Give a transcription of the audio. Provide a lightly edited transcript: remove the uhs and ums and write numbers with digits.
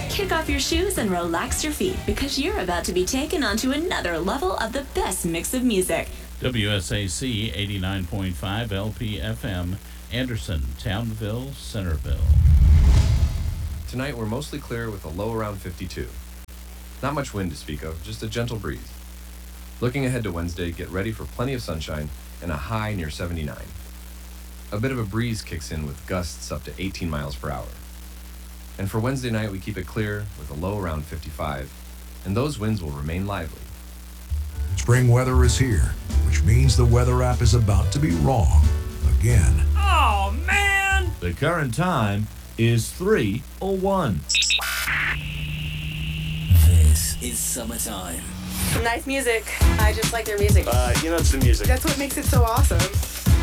Kick off your shoes and relax your feet because you're about to be taken onto another level of the best mix of music. WSAC 89.5 LPFM, Anderson, Townville, Centerville. Tonight we're mostly clear with a low around 52. Not much wind to speak of, just a gentle breeze. Looking ahead to Wednesday, get ready for plenty of sunshine and a high near 79. A bit of a breeze kicks in with gusts up to 18 miles per hour. And for Wednesday night, we keep it clear with a low around 55, and those winds will remain lively. Spring weather is here, which means the weather app is about to be wrong again. Oh, man! The current time is 3:01. This is summertime. Nice music. I just like their music. It's the music. That's what makes it so awesome.